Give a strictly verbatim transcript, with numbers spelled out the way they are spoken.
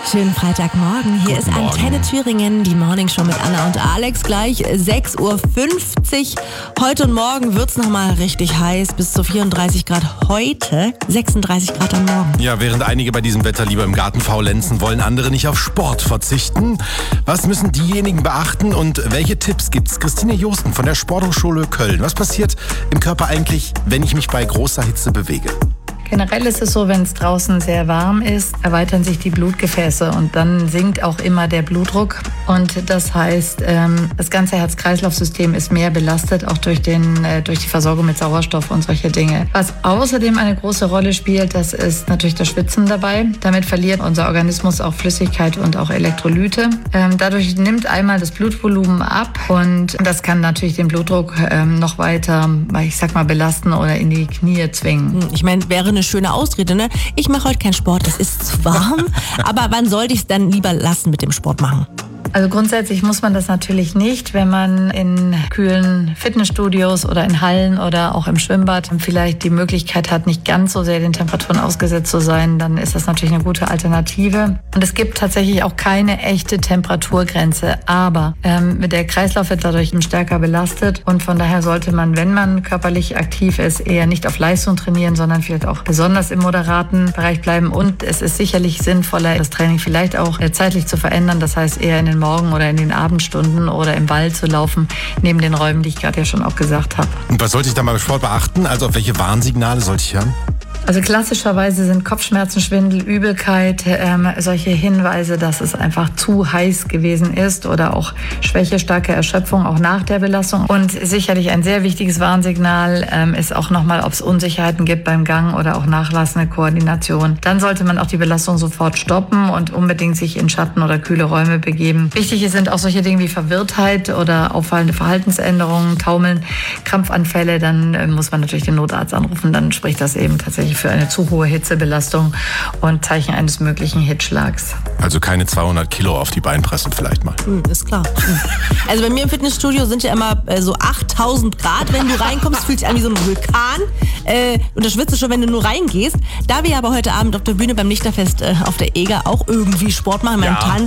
Schönen Freitagmorgen. Hier Guten ist Antenne Morgen. Thüringen, die Morning Show mit Anna und Alex. Gleich sechs Uhr fünfzig. Heute und morgen wird's nochmal richtig heiß. Bis zu vierunddreißig Grad heute, sechsunddreißig Grad am Morgen. Ja, während einige bei diesem Wetter lieber im Garten faulenzen, wollen andere nicht auf Sport verzichten. Was müssen diejenigen beachten und welche Tipps gibt's? Christine Josten von der Sporthochschule Köln. Was passiert im Körper eigentlich, wenn ich mich bei großer Hitze bewege? Generell ist es so, wenn es draußen sehr warm ist, erweitern sich die Blutgefäße und dann sinkt auch immer der Blutdruck. Und das heißt, ähm, das ganze Herz-Kreislauf-System ist mehr belastet, auch durch, den, äh, durch die Versorgung mit Sauerstoff und solche Dinge. Was außerdem eine große Rolle spielt, das ist natürlich das Schwitzen dabei. Damit verliert unser Organismus auch Flüssigkeit und auch Elektrolyte. Ähm, dadurch nimmt einmal das Blutvolumen ab und das kann natürlich den Blutdruck ähm, noch weiter, ich sag mal, belasten oder in die Knie zwingen. Ich meine, wäre eine schöne Ausrede, ne? Ich mache heute keinen Sport, es ist zu warm. Aber wann sollte ich es dann lieber lassen mit dem Sport machen? Also grundsätzlich muss man das natürlich nicht, wenn man in kühlen Fitnessstudios oder in Hallen oder auch im Schwimmbad vielleicht die Möglichkeit hat, nicht ganz so sehr den Temperaturen ausgesetzt zu sein, dann ist das natürlich eine gute Alternative. Und es gibt tatsächlich auch keine echte Temperaturgrenze, aber ähm, der Kreislauf wird dadurch stärker belastet und von daher sollte man, wenn man körperlich aktiv ist, eher nicht auf Leistung trainieren, sondern vielleicht auch besonders im moderaten Bereich bleiben. Und es ist sicherlich sinnvoller, das Training vielleicht auch zeitlich zu verändern, das heißt eher in den Morgen- oder in den Abendstunden oder im Wald zu laufen, neben den Räumen, die ich gerade ja schon auch gesagt habe. Und was sollte ich dann beim Sport beachten? Also auf welche Warnsignale sollte ich hören? Also klassischerweise sind Kopfschmerzen, Schwindel, Übelkeit ähm, solche Hinweise, dass es einfach zu heiß gewesen ist oder auch Schwäche, starke Erschöpfung auch nach der Belastung. Und sicherlich ein sehr wichtiges Warnsignal ähm, ist auch nochmal, ob es Unsicherheiten gibt beim Gang oder auch nachlassende Koordination. Dann sollte man auch die Belastung sofort stoppen und unbedingt sich in Schatten oder kühle Räume begeben. Wichtig sind auch solche Dinge wie Verwirrtheit oder auffallende Verhaltensänderungen, Taumeln, Krampfanfälle. Dann äh, muss man natürlich den Notarzt anrufen. Dann spricht das eben tatsächlich für eine zu hohe Hitzebelastung und Zeichen eines möglichen Hitzschlags. Also keine zweihundert Kilo auf die Beinpressen vielleicht mal. Hm, ist klar. Hm. Also bei mir im Fitnessstudio sind ja immer äh, so achttausend Grad. Wenn du reinkommst, fühlt sich an wie so ein Vulkan. Äh, und da schwitzt du schon, wenn du nur reingehst. Da wir aber heute Abend auf der Bühne beim Lichterfest äh, auf der Eger auch irgendwie Sport machen, beim Ja. Tanzen,